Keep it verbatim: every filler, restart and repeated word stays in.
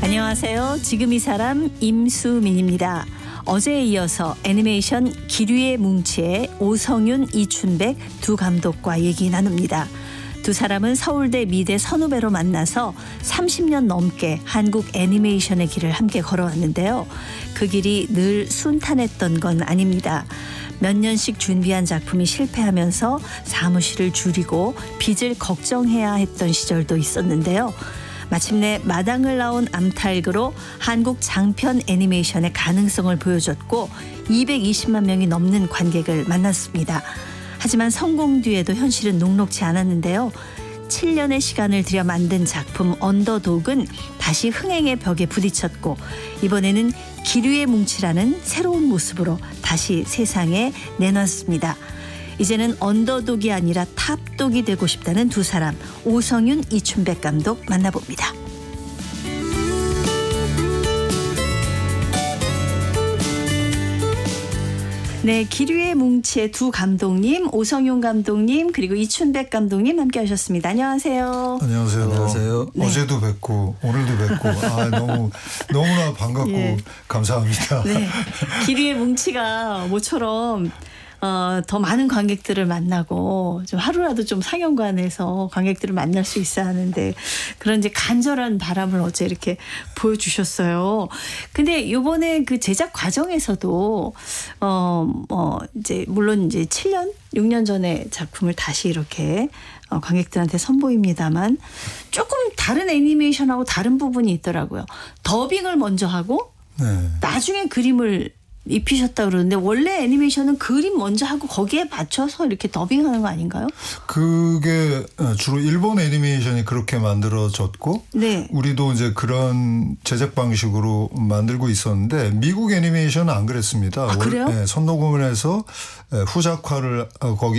안녕하세요. 지금 이 사람 임수민입니다. 어제에 이어서 애니메이션 기류의 뭉치의 오성윤, 이춘백 두 감독과 얘기 나눕니다. 두 사람은 서울대 미대 선후배로 만나서 삼십 년 넘게 한국 애니메이션의 길을 함께 걸어왔는데요. 그 길이 늘 순탄했던 건 아닙니다. 몇 년씩 준비한 작품이 실패하면서 사무실을 줄이고 빚을 걱정해야 했던 시절도 있었는데요. 마침내 마당을 나온 암탈그로 한국 장편 애니메이션의 가능성을 보여줬고 이백이십만 명이 넘는 관객을 만났습니다. 하지만 성공 뒤에도 현실은 녹록지 않았는데요. 칠 년의 시간을 들여 만든 작품 언더독은 다시 흥행의 벽에 부딪혔고 이번에는 기류의 뭉치라는 새로운 모습으로 다시 세상에 내놨습니다. 이제는 언더독이 아니라 탑독이 되고 싶다는 두 사람, 오성윤, 이춘백 감독 만나봅니다. 네, 기류의 뭉치의 두 감독님, 오성윤 감독님 그리고 이춘백 감독님 함께 하셨습니다. 안녕하세요. 안녕하세요. 안녕하세요. 네. 어제도 뵙고 오늘도 뵙고 아, 너무 너무나 반갑고 예. 감사합니다. 네, 기류의 뭉치가 모처럼 어, 더 많은 관객들을 만나고 좀 하루라도 좀 상영관에서 관객들을 만날 수 있어야 하는데 그런 이제 간절한 바람을 어제 이렇게 보여주셨어요. 근데 이번에 그 제작 과정에서도 어, 뭐 이제 물론 이제 칠 년, 육 년 전에 작품을 다시 이렇게 어, 관객들한테 선보입니다만 조금 다른 애니메이션하고 다른 부분이 있더라고요. 더빙을 먼저 하고 네. 나중에 그림을 입히셨다 그러는데 원래 애니메이션은 그림 먼저 하고 거기에 맞춰서 이렇게 더빙하는 거 아닌가요? 그게 주로 일본 애니메이션이 그렇게 만들어졌고 네. 우리도 이제 그런 제작 방식으로 만들고 있었는데 미국 애니메이션은 안 그랬습니다. 아, 그래요? 네, 선도공을 해서 후작화를 거기